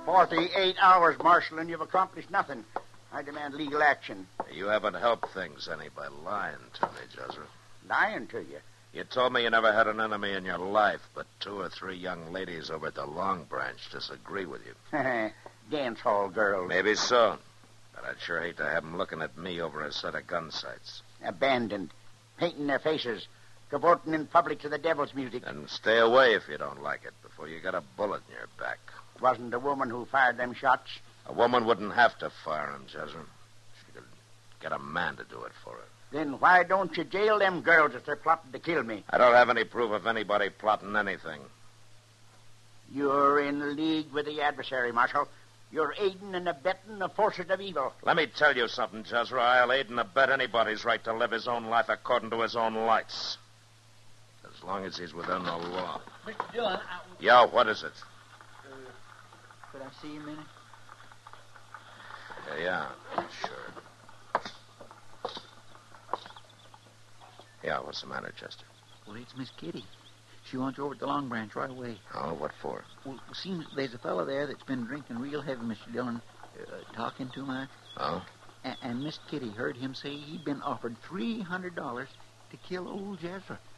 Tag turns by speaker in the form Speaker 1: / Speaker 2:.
Speaker 1: 48 hours, Marshal, and you've accomplished nothing. I demand legal action.
Speaker 2: You haven't helped things any by lying to me, Jezra.
Speaker 1: Lying to you?
Speaker 2: You told me you never had an enemy in your life, but 2 or 3 young ladies over at the Long Branch disagree with you.
Speaker 1: Dance hall girls.
Speaker 2: Maybe so. But I'd sure hate to have them looking at me over a set of gun sights.
Speaker 1: Abandoned. Painting their faces. Cavorting in public to the devil's music.
Speaker 2: And stay away if you don't like it before you get a bullet in your back.
Speaker 1: It wasn't a woman who fired them shots.
Speaker 2: A woman wouldn't have to fire them, Jezra. She could get a man to do it for her.
Speaker 1: Then why don't you jail them girls if they're plotting to kill me?
Speaker 2: I don't have any proof of anybody plotting anything.
Speaker 1: You're in league with the adversary, Marshal. You're aiding and abetting the forces of evil.
Speaker 2: Let me tell you something, Jezra. I'll aid and abet anybody's right to live his own life according to his own lights. As long as he's within the law.
Speaker 3: Mr. Dillon,
Speaker 2: Yeah, what is it?
Speaker 3: could I see you a minute?
Speaker 2: Yeah, sure. Yeah, what's the matter, Chester?
Speaker 3: Well, it's Miss Kitty. She wants you over at the Long Branch right away.
Speaker 2: Oh, what for?
Speaker 3: Well, it seems there's a fellow there that's been drinking real heavy, Mr. Dillon. Talking too much.
Speaker 2: Oh?
Speaker 3: And Miss Kitty heard him say he'd been offered $300 to kill old Jezra.